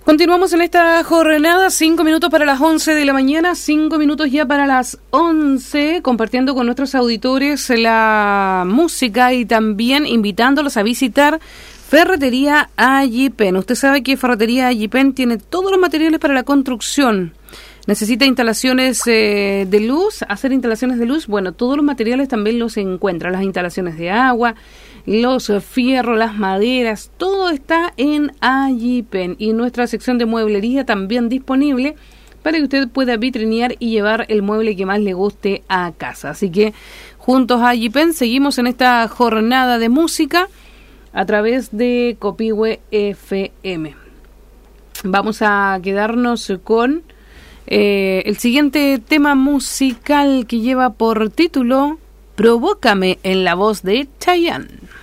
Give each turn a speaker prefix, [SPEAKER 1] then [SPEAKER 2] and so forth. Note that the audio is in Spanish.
[SPEAKER 1] Continuamos en esta jornada, 5 minutos para las 11 de la mañana, 5 minutos ya para las 11, compartiendo con nuestros auditores la música y también invitándolos a visitar Ferretería Allipen. Usted sabe que Ferretería Allipen tiene todos los materiales para la construcción. ¿Necesita instalaciones de luz? ¿Hacer instalaciones de luz? Bueno, todos los materiales también los encuentra. Las instalaciones de agua, los fierros, las maderas, todo está en Allipen. Y nuestra sección de mueblería también disponible para que usted pueda vitrinear y llevar el mueble que más le guste a casa. Así que juntos a Allipen seguimos en esta jornada de música a través de Copihue FM. Vamos a quedarnos con el siguiente tema musical que lleva por título Provócame, en la voz de Chayanne.